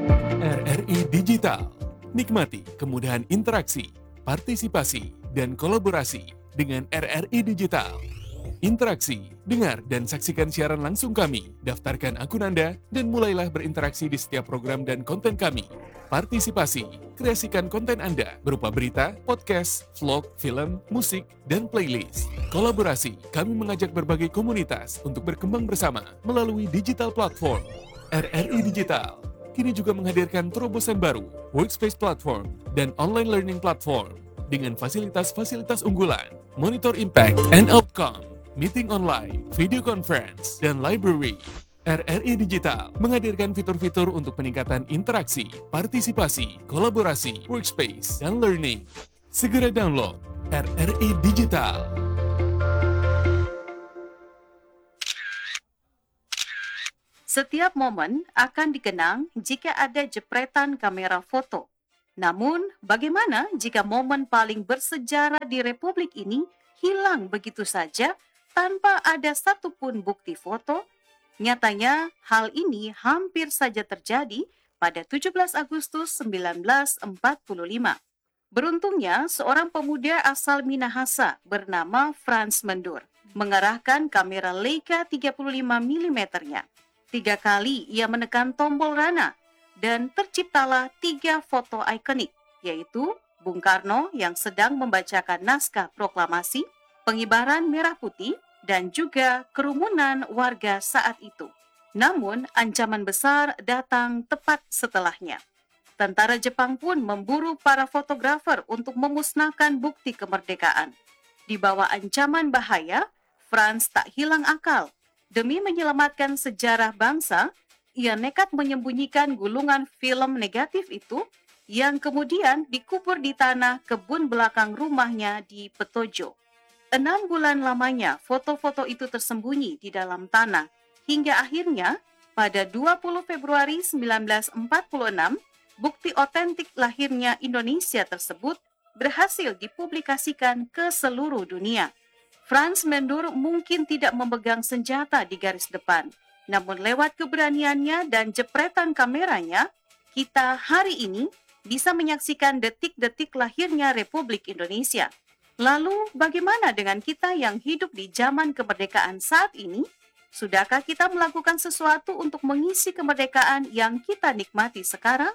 RRI Digital. Nikmati kemudahan interaksi, partisipasi, dan kolaborasi dengan RRI Digital. Interaksi, dengar, dan saksikan siaran langsung kami. Daftarkan akun Anda dan mulailah berinteraksi di setiap program dan konten kami. Partisipasi, kreasikan konten Anda berupa berita, podcast, vlog, film, musik, dan playlist. Kolaborasi, kami mengajak berbagai komunitas untuk berkembang bersama melalui digital platform. RRI Digital kini juga menghadirkan terobosan baru, workspace platform, dan online learning platform dengan fasilitas-fasilitas unggulan, monitor impact and outcome, meeting online, video conference, dan library. RRI Digital menghadirkan fitur-fitur untuk peningkatan interaksi, partisipasi, kolaborasi, workspace, dan learning. Segera download RRI Digital. Setiap momen akan dikenang jika ada jepretan kamera foto. Namun, bagaimana jika momen paling bersejarah di Republik ini hilang begitu saja tanpa ada satupun bukti foto? Nyatanya, hal ini hampir saja terjadi pada 17 Agustus 1945. Beruntungnya, seorang pemuda asal Minahasa bernama Franz Mendur mengarahkan kamera Leica 35 mm-nya. 3 kali ia menekan tombol rana dan terciptalah 3 foto ikonik, yaitu Bung Karno yang sedang membacakan naskah proklamasi, pengibaran merah putih, dan juga kerumunan warga saat itu. Namun, ancaman besar datang tepat setelahnya. Tentara Jepang pun memburu para fotografer untuk memusnahkan bukti kemerdekaan. Di bawah ancaman bahaya, Franz tak hilang akal. Demi menyelamatkan sejarah bangsa, ia nekat menyembunyikan gulungan film negatif itu yang kemudian dikubur di tanah kebun belakang rumahnya di Petojo. 6 bulan lamanya foto-foto itu tersembunyi di dalam tanah hingga akhirnya pada 20 Februari 1946, bukti otentik lahirnya Indonesia tersebut berhasil dipublikasikan ke seluruh dunia. Franz Mendur mungkin tidak memegang senjata di garis depan, namun lewat keberaniannya dan jepretan kameranya, kita hari ini bisa menyaksikan detik-detik lahirnya Republik Indonesia. Lalu, bagaimana dengan kita yang hidup di zaman kemerdekaan saat ini? Sudahkah kita melakukan sesuatu untuk mengisi kemerdekaan yang kita nikmati sekarang?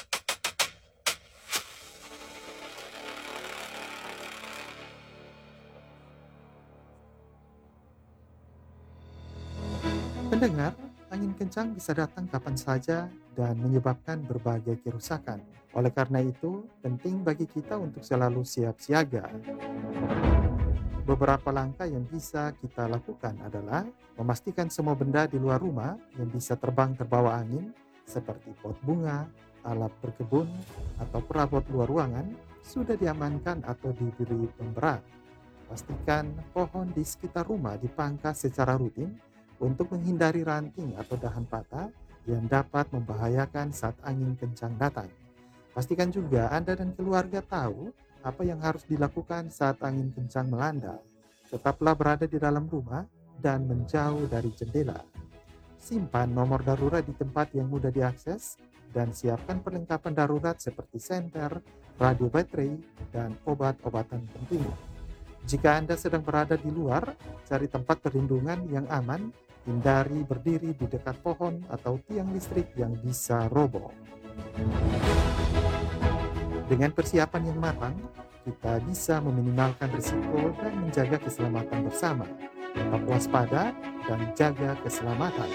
Pendengar, angin kencang bisa datang kapan saja dan menyebabkan berbagai kerusakan. Oleh karena itu, penting bagi kita untuk selalu siap siaga. Beberapa langkah yang bisa kita lakukan adalah memastikan semua benda di luar rumah yang bisa terbang terbawa angin, seperti pot bunga, alat berkebun, atau perabot luar ruangan, sudah diamankan atau diberi pemberat. Pastikan pohon di sekitar rumah dipangkas secara rutin untuk menghindari ranting atau dahan patah yang dapat membahayakan saat angin kencang datang. Pastikan juga Anda dan keluarga tahu apa yang harus dilakukan saat angin kencang melanda. Tetaplah berada di dalam rumah dan menjauh dari jendela. Simpan nomor darurat di tempat yang mudah diakses dan siapkan perlengkapan darurat seperti senter, radio baterai, dan obat-obatan penting. Jika Anda sedang berada di luar, cari tempat perlindungan yang aman. Hindari berdiri di dekat pohon atau tiang listrik yang bisa roboh. Dengan persiapan yang matang, kita bisa meminimalkan risiko dan menjaga keselamatan bersama. Tetap waspada dan jaga keselamatan.